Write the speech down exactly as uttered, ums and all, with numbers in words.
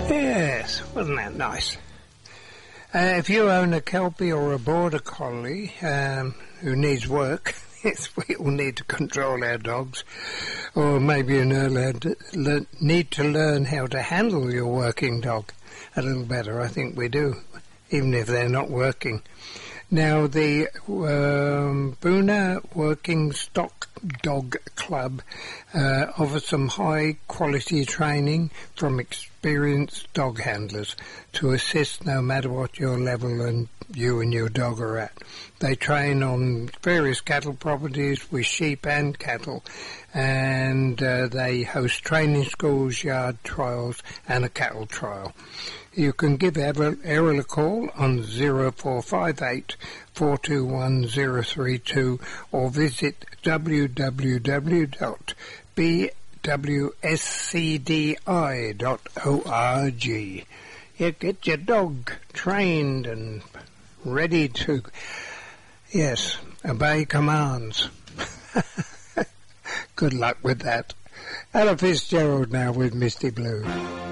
Yes, wasn't that nice? Uh, if you own a Kelpie or a Border Collie um, who needs work, yes, we all need to control our dogs, or maybe you know, learn, need to learn how to handle your working dog a little better. I think we do, even if they're not working. Now, the um, Boona Working Stock Dog Club uh, offers some high-quality training from experienced dog handlers to assist no matter what your level and you and your dog are at. They train on various cattle properties with sheep and cattle, and uh, they host training schools, yard trials, and a cattle trial. You can give Errol, Errol a call on zero four five eight, four two one, zero three two or visit w w w dot b w s c d i dot org. You get your dog trained and ready to, yes, obey commands. Good luck with that. Ella Fitzgerald now with Misty Blue.